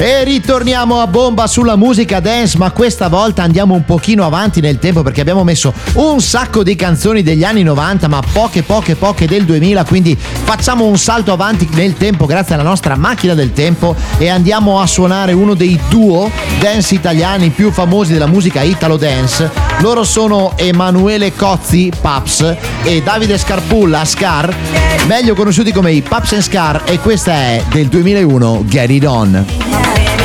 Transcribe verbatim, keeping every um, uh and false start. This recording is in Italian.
E ritorniamo a bomba sulla musica dance, ma questa volta andiamo un pochino avanti nel tempo perché abbiamo messo un sacco di canzoni degli anni novanta, ma poche poche poche del duemila, quindi facciamo un salto avanti nel tempo grazie alla nostra macchina del tempo e andiamo a suonare uno dei duo dance italiani più famosi della musica italo dance. Loro sono Emanuele Cozzi, Paps, e Davide Scarpulla, Scar, meglio conosciuti come i Paps and Scar, e questa è del duemilauno, Get It On.